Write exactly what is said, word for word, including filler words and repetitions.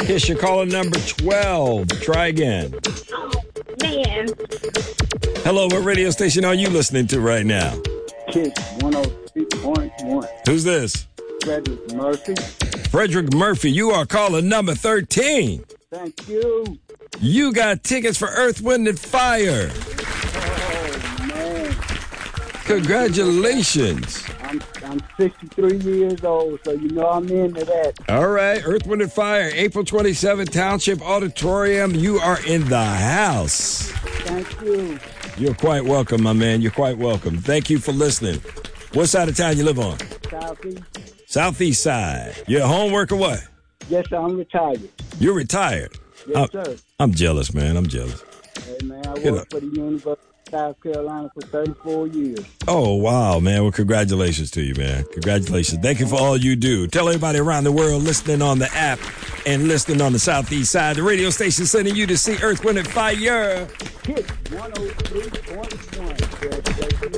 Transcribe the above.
Kiss, you're caller number twelve. Try again. Oh, man. Hello, what radio station are you listening to right now? Kiss one oh three point one. Who's this? Frederick Murphy. Frederick Murphy, you are caller number thirteen. Thank you. You got tickets for Earth, Wind, and Fire. Oh, man. Congratulations. I'm I'm sixty-three years old, so you know I'm into that. All right, Earth, Wind, and Fire, April twenty-seventh, Township Auditorium. You are in the house. Thank you. You're quite welcome, my man. You're quite welcome. Thank you for listening. What side of town you live on? Southeast. Southeast side. You at home work or what? Yes, sir, I'm retired. You're retired? Yes, I'm, sir. I'm jealous, man. I'm jealous. Hey, man, I Get worked up. for the University of South Carolina for thirty-four years. Oh, wow, man. Well, congratulations to you, man. Congratulations. Thank you for all you do. Tell everybody around the world listening on the app and listening on the Southeast side. The radio station sending you to see Earth, Wind, and Fire. Kiss one oh three point one.